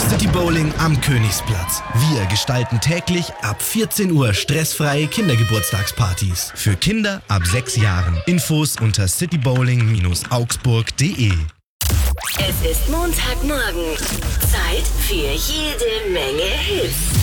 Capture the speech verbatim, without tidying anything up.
City Bowling am Königsplatz. Wir gestalten täglich ab vierzehn Uhr stressfreie Kindergeburtstagspartys. Für Kinder ab sechs Jahren. Infos unter citybowling augsburg punkt de. Es ist Montagmorgen. Zeit für jede Menge Hits.